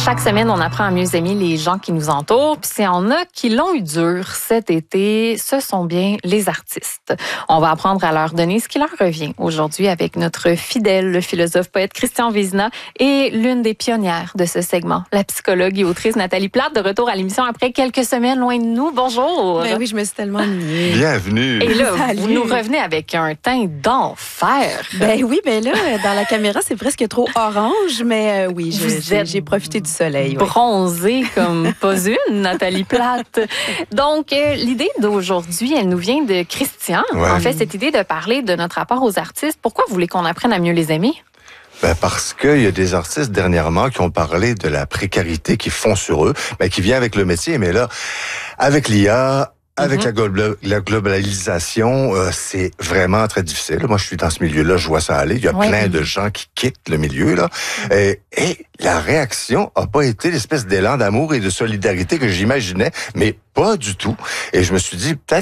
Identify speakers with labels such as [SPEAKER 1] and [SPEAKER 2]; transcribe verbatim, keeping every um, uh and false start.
[SPEAKER 1] Chaque semaine, on apprend à mieux aimer les gens qui nous entourent. Puis s'il y en a qui l'ont eu dur cet été, ce sont bien les artistes. On va apprendre à leur donner ce qui leur revient aujourd'hui avec notre fidèle le philosophe poète Christian Vézina et l'une des pionnières de ce segment, la psychologue et autrice Nathalie Plate, de retour à l'émission après quelques semaines loin de nous. Bonjour!
[SPEAKER 2] Ben oui, je me suis tellement ennuyée.
[SPEAKER 3] Bienvenue!
[SPEAKER 1] Et là,
[SPEAKER 2] Salut.
[SPEAKER 1] vous nous revenez avec un teint d'enfer.
[SPEAKER 2] Ben oui, ben là, dans la caméra, c'est presque trop orange, mais euh, oui,
[SPEAKER 1] Vous
[SPEAKER 2] j'ai, j'ai,
[SPEAKER 1] êtes
[SPEAKER 2] j'ai profité du soleil. Oui.
[SPEAKER 1] Bronzée comme pas une, Nathalie Plate. Donc, euh, l'idée d'aujourd'hui, elle nous vient de Christian.
[SPEAKER 3] Ouais.
[SPEAKER 1] En fait, cette idée de parler de notre rapport aux artistes. Pourquoi vous voulez qu'on apprenne à mieux les aimer?
[SPEAKER 3] Ben parce qu'il y a des artistes dernièrement qui ont parlé de la précarité qui fond sur eux, ben qui vient avec le métier, mais là, avec l'I A, avec
[SPEAKER 1] Mm-hmm.
[SPEAKER 3] la, glo- la globalisation, euh, c'est vraiment très difficile. Moi, je suis dans ce milieu-là, je vois ça aller. Il y a
[SPEAKER 1] Ouais.
[SPEAKER 3] plein de gens qui quittent le milieu, là. Et, et la réaction a pas été l'espèce d'élan d'amour et de solidarité que j'imaginais, mais pas du tout. Et je me suis dit, peut-être